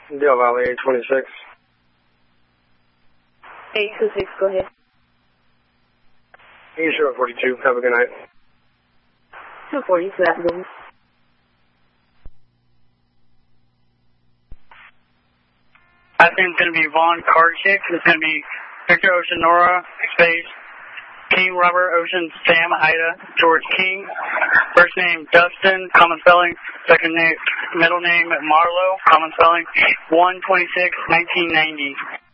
Deal Valley 826. 826, go ahead. East 42, have a good night. 240, so that's good. I think it's going to be Vaughn Karchik. It's going to be Victor Ocean Nora, space, King Robert Ocean Sam Ida, George King. First name Dustin, common spelling. Second name, middle name Marlowe, common spelling. 1/26/1990.